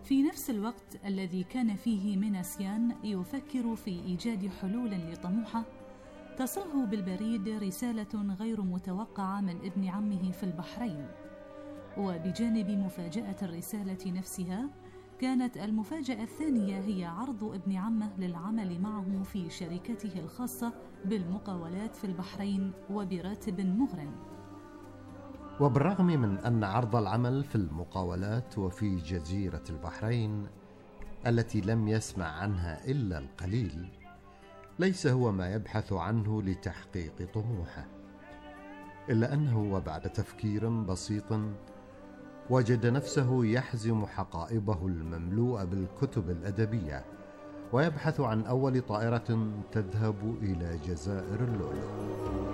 في نفس الوقت الذي كان فيه ميناسيان يفكر في إيجاد حلول لطموحه، تصله بالبريد رسالة غير متوقعة من ابن عمه في البحرين. وبجانب مفاجأة الرسالة نفسها، كانت المفاجأة الثانية هي عرض ابن عمه للعمل معه في شركته الخاصة بالمقاولات في البحرين وبراتب مغرٍ. وبالرغم من أن عرض العمل في المقاولات وفي جزيرة البحرين التي لم يسمع عنها إلا القليل ليس هو ما يبحث عنه لتحقيق طموحه، إلا أنه وبعد تفكير بسيط وجد نفسه يحزم حقائبه المملوءة بالكتب الأدبية ويبحث عن أول طائرة تذهب إلى جزائر اللؤلؤ.